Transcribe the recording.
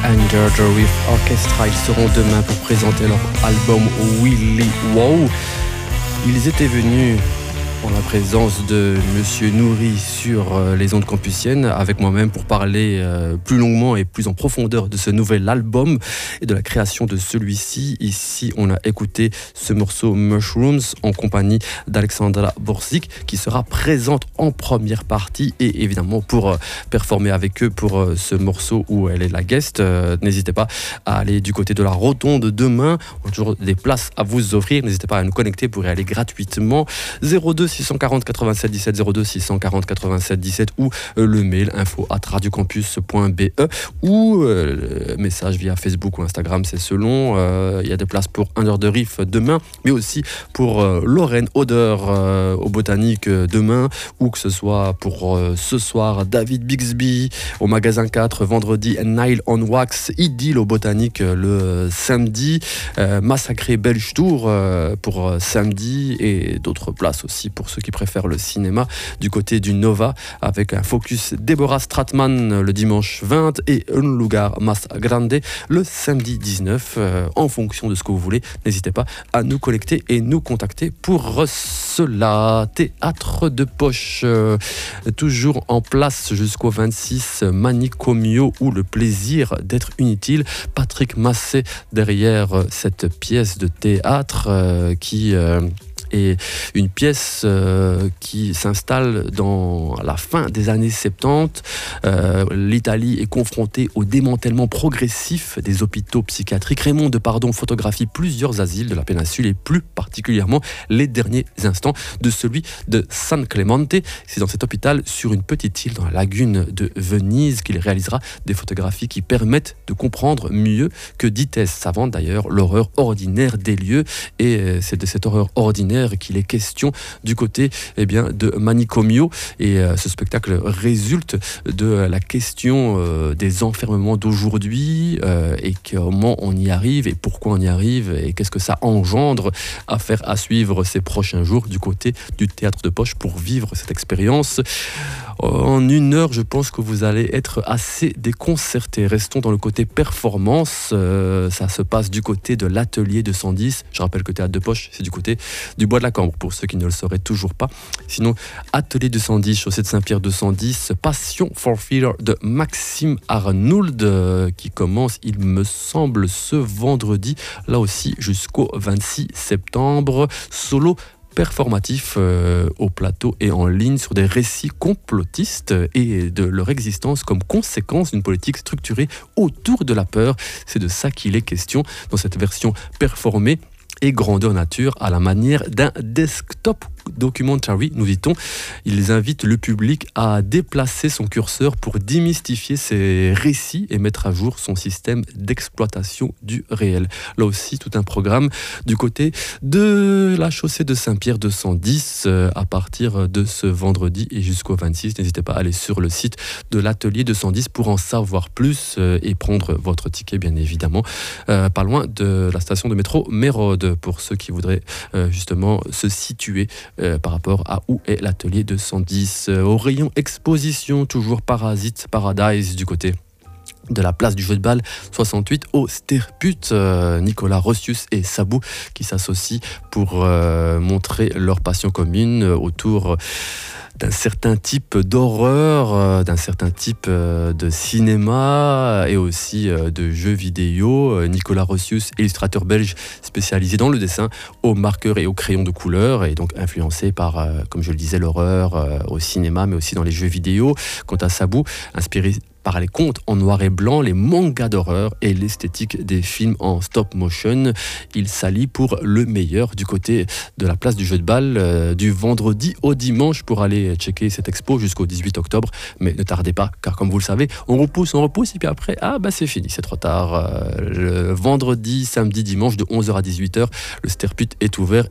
Under the Reef Orchestra. Ils seront demain pour présenter leur album Willy Wow. Ils étaient venus en la présence de Monsieur Nouri sur les ondes campusiennes avec moi-même pour parler plus longuement et plus en profondeur de ce nouvel album et de la création de celui-ci. Ici, on a écouté ce morceau Mushrooms en compagnie d'Alexandra Borzik qui sera présente en première partie et évidemment pour performer avec eux pour ce morceau où elle est la guest. N'hésitez pas à aller du côté de la Rotonde demain. On a toujours des places à vous offrir. N'hésitez pas à nous connecter pour y aller gratuitement. 02 640 87 17 02 640 87 17 ou le mail info@radiocampus.be ou message via Facebook ou Instagram, c'est selon. Il y a des places pour Under the Reef demain, mais aussi pour Lorraine Odeur au Botanique demain, ou que ce soit pour ce soir David Bixby au magasin 4 vendredi, Nile on Wax, Idylle au Botanique le samedi, Massacré Belge Tour pour samedi et d'autres places aussi pour ceux qui préfèrent le cinéma du côté du Nova avec un focus Deborah Stratman le dimanche 20 et Un Lugar Mas Grande le samedi 19 en fonction de ce que vous voulez. N'hésitez pas à nous connecter et nous contacter pour cela. Théâtre de poche toujours en place jusqu'au 26, Manicomio ou le plaisir d'être inutile. Patrick Massé derrière cette pièce de théâtre qui et une pièce qui s'installe dans la fin des années 70. L'Italie est confrontée au démantèlement progressif des hôpitaux psychiatriques. Raymond Depardon photographie plusieurs asiles de la péninsule et plus particulièrement les derniers instants de celui de San Clemente. C'est dans cet hôpital sur une petite île dans la lagune de Venise qu'il réalisera des photographies qui permettent de comprendre mieux que dit-elle savante d'ailleurs l'horreur ordinaire des lieux, et c'est de cette horreur ordinaire qu'il est question du côté de Manicomio, et ce spectacle résulte de la question des enfermements d'aujourd'hui et comment on y arrive et pourquoi on y arrive et qu'est-ce que ça engendre. Affaire à suivre ces prochains jours du côté du théâtre de poche pour vivre cette expérience. En une heure, je pense que vous allez être assez déconcertés. Restons dans le côté performance. Ça se passe du côté de l'atelier de 110. Je rappelle que théâtre de poche, c'est du côté du Bois de la Cambre, pour ceux qui ne le sauraient toujours pas. Sinon, atelier 210, chaussée de Saint-Pierre 210, Passion for Fear de Maxime Arnould, qui commence, il me semble, ce vendredi, là aussi jusqu'au 26 septembre. Solo performatif au plateau et en ligne sur des récits complotistes et de leur existence comme conséquence d'une politique structurée autour de la peur. C'est de ça qu'il est question dans cette version performée et grandeur nature à la manière d'un desktop documentary, nous dit-on. Ils invitent le public à déplacer son curseur pour démystifier ses récits et mettre à jour son système d'exploitation du réel. Là aussi, tout un programme du côté de la chaussée de Saint-Pierre 210 à partir de ce vendredi et jusqu'au 26. N'hésitez pas à aller sur le site de l'atelier 210 pour en savoir plus et prendre votre ticket, bien évidemment, pas loin de la station de métro Mérode pour ceux qui voudraient justement se situer par rapport à où est l'atelier 210. Au rayon exposition, toujours Parasite Paradise du côté de la place du jeu de balle 68 au Sterput. Nicolas Rossius et Sabou qui s'associent pour montrer leur passion commune autour d'un certain type d'horreur, d'un certain type de cinéma et aussi de jeux vidéo. Nicolas Rossius, illustrateur belge spécialisé dans le dessin au marqueur et au crayon de couleur, et donc influencé par, comme je le disais, l'horreur au cinéma, mais aussi dans les jeux vidéo. Quant à Sabou, inspiré par les contes en noir et blanc, les mangas d'horreur et l'esthétique des films en stop motion. Il s'allie pour le meilleur du côté de la place du jeu de balle du vendredi au dimanche pour aller checker cette expo jusqu'au 18 octobre. Mais ne tardez pas, car comme vous le savez, on repousse et puis après, c'est fini, c'est trop tard. Le vendredi, samedi, dimanche de 11h à 18h, le Sterput est ouvert